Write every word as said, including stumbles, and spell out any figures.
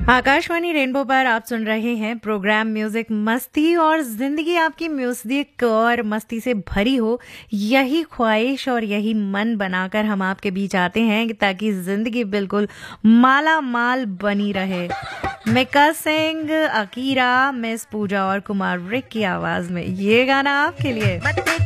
Akashvani rainbow पर आप सुन रहे हैं प्रोग्राम म्यूजिक मस्ती। और जिंदगी आपकी म्यूजिक और मस्ती से भरी हो, यही ख्वाहिश और यही मन बनाकर हम आपके बीच आते हैं ताकि जिंदगी बिल्कुल माला माल बनी रहे। मिका सिंह, अकीरा, मिस पूजा और कुमार रिक की आवाज में ये गाना आपके लिए।